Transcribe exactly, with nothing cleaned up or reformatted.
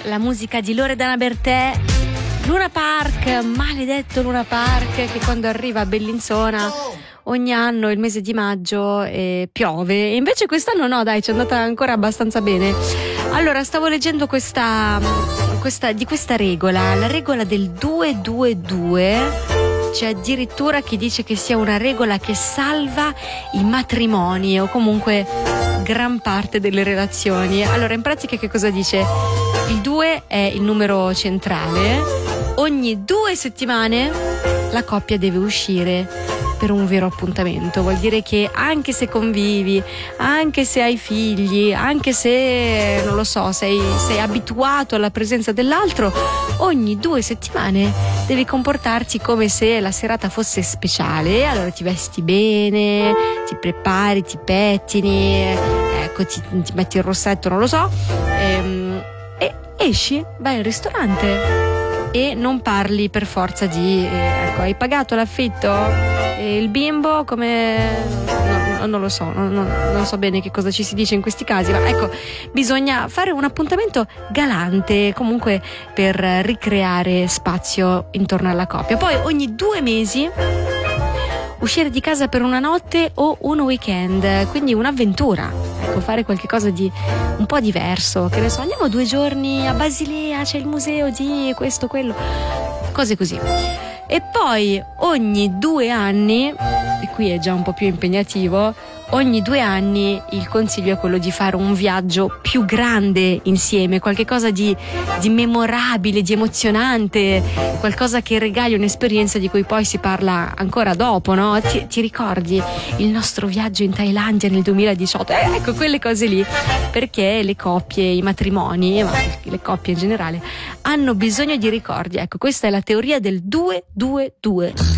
la musica di Loredana Bertè, Luna Park, maledetto Luna Park, che quando arriva a Bellinzona ogni anno il mese di maggio eh, piove, e invece quest'anno no, dai, ci è andata ancora abbastanza bene. Allora, stavo leggendo questa, questa di questa regola, la regola del due due due. C'è addirittura chi dice che sia una regola che salva i matrimoni o comunque gran parte delle relazioni. Allora, in pratica che cosa dice? Il due è il numero centrale. Ogni due settimane la coppia deve uscire per un vero appuntamento. Vuol dire che anche se convivi, anche se hai figli, anche se, non lo so, sei, sei abituato alla presenza dell'altro, ogni due settimane devi comportarti come se la serata fosse speciale. Allora ti vesti bene, ti prepari, ti pettini, ecco, ti, ti metti il rossetto, non lo so, ehm, e esci, vai al ristorante e non parli per forza di eh, ecco, hai pagato l'affitto? E il bimbo come no, non lo so, non, non, non so bene che cosa ci si dice in questi casi, ma ecco, bisogna fare un appuntamento galante comunque per ricreare spazio intorno alla coppia. Poi ogni due mesi uscire di casa per una notte o un weekend, quindi un'avventura, ecco, fare qualche cosa di un po' diverso, che ne so, andiamo due giorni a Basilea, c'è il museo di questo, quello, cose così. E poi ogni due anni, e qui è già un po' più impegnativo, ogni due anni il consiglio è quello di fare un viaggio più grande insieme, qualche cosa di, di memorabile, di emozionante, qualcosa che regali un'esperienza di cui poi si parla ancora dopo, no? Ti, ti ricordi il nostro viaggio in Thailandia nel duemiladiciotto? Eh, ecco, quelle cose lì, perché le coppie, i matrimoni, ma le coppie in generale, hanno bisogno di ricordi. Ecco, questa è la teoria del due due due.